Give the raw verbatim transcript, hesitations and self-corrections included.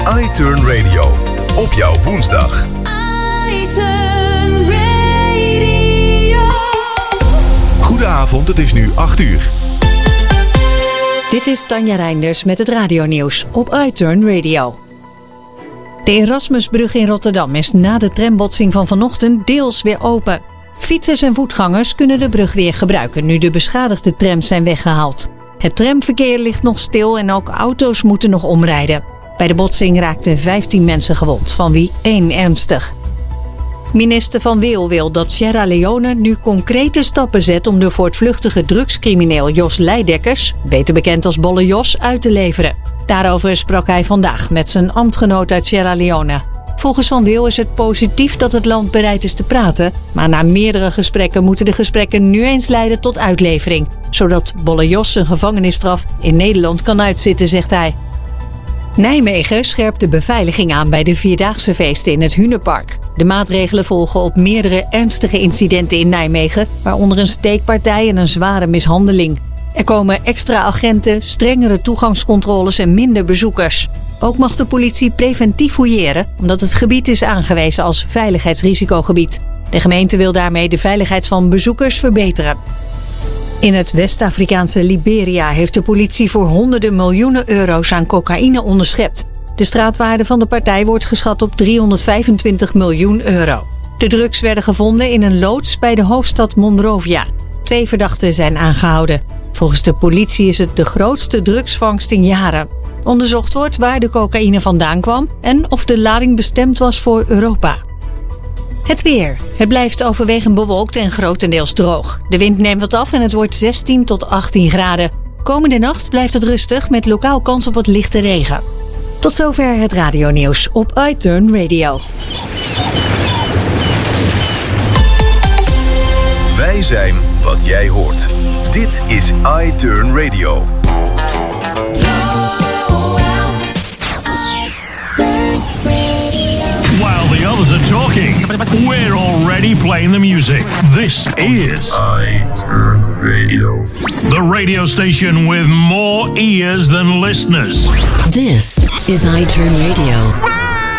iTurn Radio. Op jouw woensdag. iTurn Radio. Goedenavond, het is nu acht uur. Dit is Tanja Reinders met het radionieuws op iTurn Radio. De Erasmusbrug in Rotterdam is na de trambotsing van vanochtend deels weer open. Fietsers en voetgangers kunnen de brug weer gebruiken nu de beschadigde trams zijn weggehaald. Het tramverkeer ligt nog stil en ook auto's moeten nog omrijden. Bij de botsing raakten vijftien mensen gewond, van wie één ernstig. Minister Van Wil wil dat Sierra Leone nu concrete stappen zet om de voortvluchtige drugscrimineel Jos Leidekkers, beter bekend als Bolle Jos, uit te leveren. Daarover sprak hij vandaag met zijn ambtgenoot uit Sierra Leone. Volgens Van Wil is het positief dat het land bereid is te praten, maar na meerdere gesprekken moeten de gesprekken nu eens leiden tot uitlevering, zodat Bolle Jos zijn gevangenisstraf in Nederland kan uitzitten, zegt hij. Nijmegen scherpt de beveiliging aan bij de Vierdaagse feesten in het Hunenpark. De maatregelen volgen op meerdere ernstige incidenten in Nijmegen, waaronder een steekpartij en een zware mishandeling. Er komen extra agenten, strengere toegangscontroles en minder bezoekers. Ook mag de politie preventief fouilleren, omdat het gebied is aangewezen als veiligheidsrisicogebied. De gemeente wil daarmee de veiligheid van bezoekers verbeteren. In het West-Afrikaanse Liberia heeft de politie voor honderden miljoenen euro's aan cocaïne onderschept. De straatwaarde van de partij wordt geschat op driehonderdvijfentwintig miljoen euro. De drugs werden gevonden in een loods bij de hoofdstad Monrovia. Twee verdachten zijn aangehouden. Volgens de politie is het de grootste drugsvangst in jaren. Onderzocht wordt waar de cocaïne vandaan kwam en of de lading bestemd was voor Europa. Het weer. Het blijft overwegend bewolkt en grotendeels droog. De wind neemt wat af en het wordt zestien tot achttien graden. Komende nacht blijft het rustig met lokaal kans op wat lichte regen. Tot zover het radionieuws op iTurn Radio. Wij zijn wat jij hoort. Dit is iTurn Radio. While the others are talking, we're already playing the music. This is iTurn Radio. The radio station with more ears than listeners. This is iTurn Radio.